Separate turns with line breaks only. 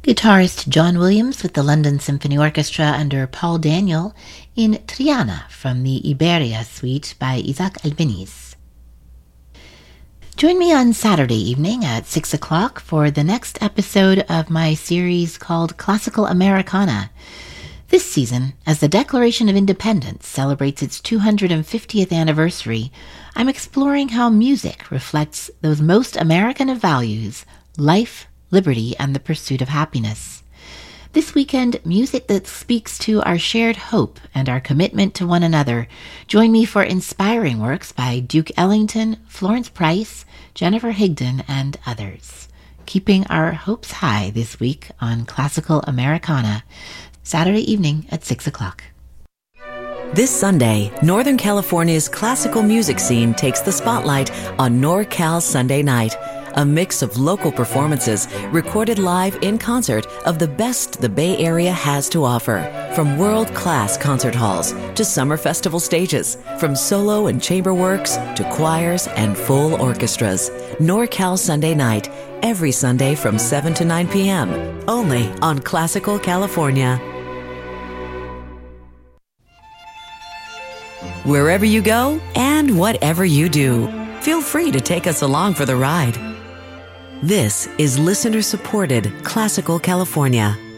Guitarist John Williams with the London Symphony Orchestra under Paul Daniel in Triana from the Iberia Suite by Isaac Albeniz. Join me on Saturday evening at 6 o'clock for the next episode of my series called Classical Americana. This season, as the Declaration of Independence celebrates its 250th anniversary, I'm exploring how music reflects those most American of values, life, liberty, and the pursuit of happiness. This weekend, music that speaks to our shared hope and our commitment to one another. Join me for inspiring works by Duke Ellington, Florence Price, Jennifer Higdon, and others. Keeping our hopes high this week on Classical Americana, Saturday evening at 6 o'clock.
This Sunday, Northern California's classical music scene takes the spotlight on NorCal Sunday Night, a mix of local performances recorded live in concert of the best the Bay Area has to offer. From world-class concert halls to summer festival stages, from solo and chamber works to choirs and full orchestras. NorCal Sunday Night, every Sunday from 7 to 9 p.m., only on Classical California. Wherever you go and whatever you do, feel free to take us along for the ride. This is listener-supported Classical California.